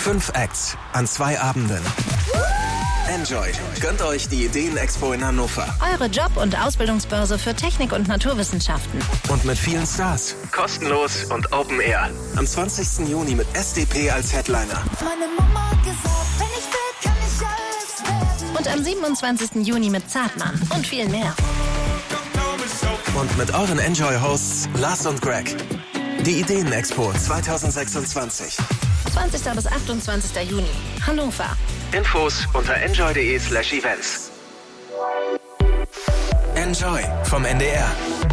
5 Acts an 2 Abenden. Enjoy. Gönnt euch die Ideen-Expo in Hannover. Eure Job- und Ausbildungsbörse für Technik und Naturwissenschaften. Und mit vielen Stars. Kostenlos und Open Air. Am 20. Juni mit SDP als Headliner. Meine Mama hat gesagt, wenn ich will, kann ich alles werden. Und am 27. Juni mit Zartmann und viel mehr. Und mit euren Enjoy-Hosts Lars und Greg. Die Ideen-Expo 2026. 20. bis 28. Juni. Hannover. Infos unter enjoy.de/events. Enjoy vom NDR.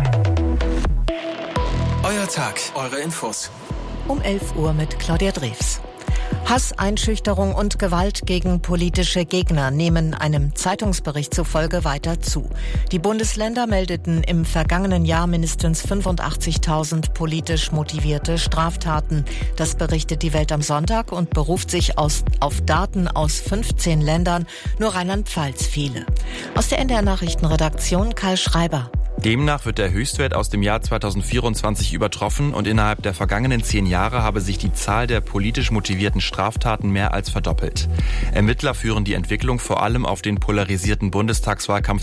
Euer Tag, eure Infos. Um 11 Uhr mit Claudia Drews. Hass, Einschüchterung und Gewalt gegen politische Gegner nehmen einem Zeitungsbericht zufolge weiter zu. Die Bundesländer meldeten im vergangenen Jahr mindestens 85.000 politisch motivierte Straftaten. Das berichtet die Welt am Sonntag und beruft sich auf Daten aus 15 Ländern, nur Rheinland-Pfalz fehle. Aus der NDR Nachrichtenredaktion Kai Schreiber. Demnach wird der Höchstwert aus dem Jahr 2024 übertroffen und innerhalb der vergangenen 10 Jahre habe sich die Zahl der politisch motivierten Straftaten mehr als verdoppelt. Ermittler führen die Entwicklung vor allem auf den polarisierten Bundestagswahlkampf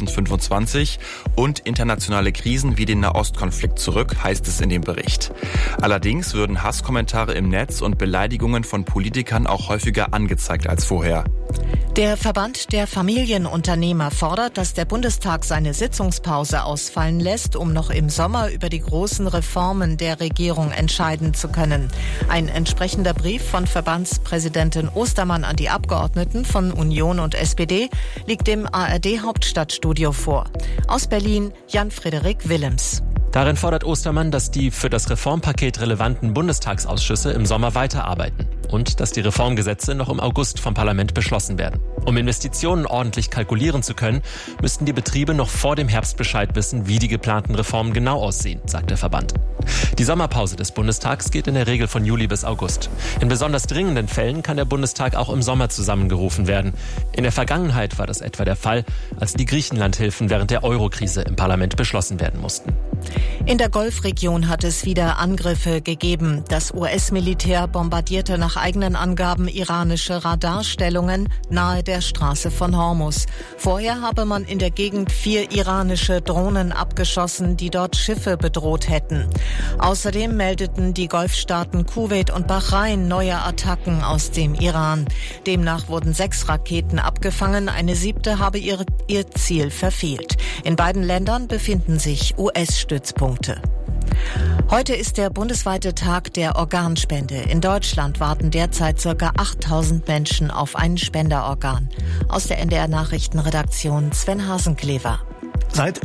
2025 und internationale Krisen wie den Nahostkonflikt zurück, heißt es in dem Bericht. Allerdings würden Hasskommentare im Netz und Beleidigungen von Politikern auch häufiger angezeigt als vorher. Der Verband der Familienunternehmer fordert, dass der Bundestag seine Sitzungspause ausfallen lässt, um noch im Sommer über die großen Reformen der Regierung entscheiden zu können. Ein entsprechender Brief von Verbandspräsidentin Ostermann an die Abgeordneten von Union und SPD liegt dem ARD-Hauptstadtstudio vor. Aus Berlin Jan-Frederik Willems. Darin fordert Ostermann, dass die für das Reformpaket relevanten Bundestagsausschüsse im Sommer weiterarbeiten und dass die Reformgesetze noch im August vom Parlament beschlossen werden. Um Investitionen ordentlich kalkulieren zu können, müssten die Betriebe noch vor dem Herbst Bescheid wissen, wie die geplanten Reformen genau aussehen, sagt der Verband. Die Sommerpause des Bundestags geht in der Regel von Juli bis August. In besonders dringenden Fällen kann der Bundestag auch im Sommer zusammengerufen werden. In der Vergangenheit war das etwa der Fall, als die Griechenlandhilfen während der Eurokrise im Parlament beschlossen werden mussten. In der Golfregion hat es wieder Angriffe gegeben. Das US-Militär bombardierte nach eigenen Angaben iranische Radarstellungen nahe der Straße von Hormuz. Vorher habe man in der Gegend 4 iranische Drohnen abgeschossen, die dort Schiffe bedroht hätten. Außerdem meldeten die Golfstaaten Kuwait und Bahrain neue Attacken aus dem Iran. Demnach wurden 6 Raketen abgefangen, eine 7. habe ihr Ziel verfehlt. In beiden Ländern befinden sich US-Stützpunkte. Heute ist der bundesweite Tag der Organspende. In Deutschland warten derzeit ca. 8.000 Menschen auf ein Spenderorgan. Aus der NDR Nachrichtenredaktion Sven Hasenklever. Seit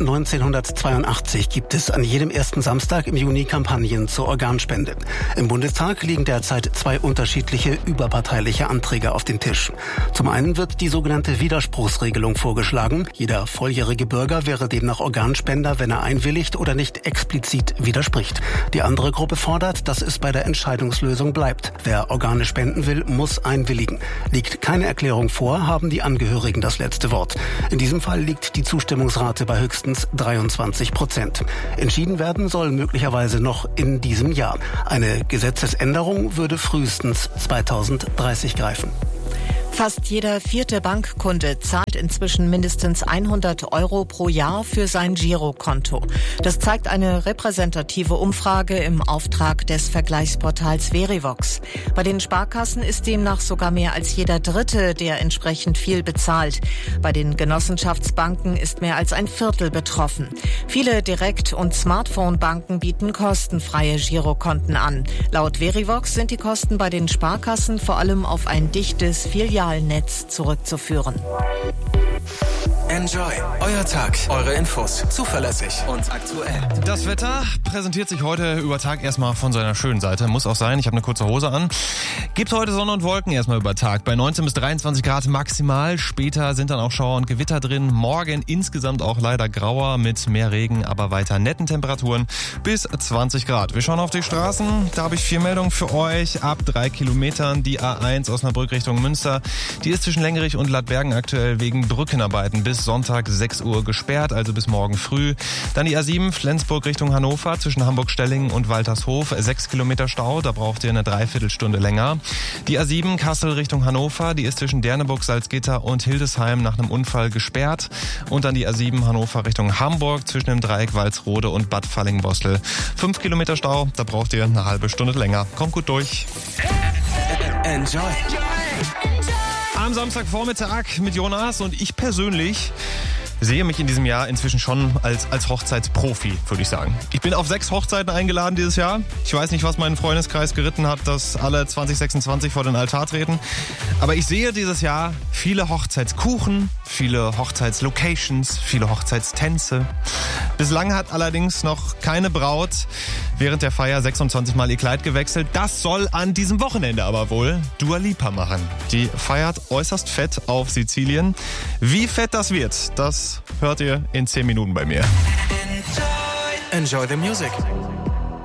1982 gibt es an jedem ersten Samstag im Juni Kampagnen zur Organspende. Im Bundestag liegen derzeit 2 unterschiedliche überparteiliche Anträge auf dem Tisch. Zum einen wird die sogenannte Widerspruchsregelung vorgeschlagen. Jeder volljährige Bürger wäre demnach Organspender, wenn er einwilligt oder nicht explizit widerspricht. Die andere Gruppe fordert, dass es bei der Entscheidungslösung bleibt. Wer Organe spenden will, muss einwilligen. Liegt keine Erklärung vor, haben die Angehörigen das letzte Wort. In diesem Fall liegt die Zustimmungsrate bei höchstens 23%. Entschieden werden soll möglicherweise noch in diesem Jahr. Eine Gesetzesänderung würde frühestens 2030 greifen. Fast jeder 4. Bankkunde zahlt inzwischen mindestens 100 € pro Jahr für sein Girokonto. Das zeigt eine repräsentative Umfrage im Auftrag des Vergleichsportals Verivox. Bei den Sparkassen ist demnach sogar mehr als jeder Dritte, der entsprechend viel bezahlt. Bei den Genossenschaftsbanken ist mehr als ein Viertel betroffen. Viele Direkt- und Smartphone-Banken bieten kostenfreie Girokonten an. Laut Verivox sind die Kosten bei den Sparkassen vor allem auf ein dichtes Filialnetz zurückzuführen. Enjoy. Euer Tag, eure Infos. Zuverlässig und aktuell. Das Wetter präsentiert sich heute über Tag erstmal von seiner schönen Seite. Muss auch sein, ich habe eine kurze Hose an. Gibt heute Sonne und Wolken erstmal über Tag. Bei 19 bis 23 Grad maximal. Später sind dann auch Schauer und Gewitter drin. Morgen insgesamt auch leider grauer mit mehr Regen, aber weiter netten Temperaturen bis 20 Grad. Wir schauen auf die Straßen. Da habe ich 4 Meldungen für euch. Ab 3 Kilometern die A1 Osnabrück Richtung Münster. Die ist zwischen Lengerich und Ladbergen aktuell wegen Brückenarbeiten bis bis Sonntag 6 Uhr gesperrt, also bis morgen früh. Dann die A7 Flensburg Richtung Hannover zwischen Hamburg-Stellingen und Waltershof. 6 Kilometer Stau, da braucht ihr eine Dreiviertelstunde länger. Die A7 Kassel Richtung Hannover, die ist zwischen Derneburg, Salzgitter und Hildesheim nach einem Unfall gesperrt. Und dann die A7 Hannover Richtung Hamburg zwischen dem Dreieck Walsrode und Bad Fallingbostel. 5 Kilometer Stau, da braucht ihr eine halbe Stunde länger. Kommt gut durch. Enjoy. Am Samstagvormittag mit Jonas und ich persönlich sehe mich in diesem Jahr inzwischen schon als Hochzeitsprofi, würde ich sagen. Ich bin auf 6 Hochzeiten eingeladen dieses Jahr. Ich weiß nicht, was meinen Freundeskreis geritten hat, dass alle 2026 vor den Altar treten. Aber ich sehe dieses Jahr viele Hochzeitskuchen, viele Hochzeitslocations, viele Hochzeitstänze. Bislang hat allerdings noch keine Braut während der Feier 26 Mal ihr Kleid gewechselt. Das soll an diesem Wochenende aber wohl Dua Lipa machen. Die feiert äußerst fett auf Sizilien. Wie fett das wird, das hört ihr in 10 Minuten bei mir. Enjoy the music.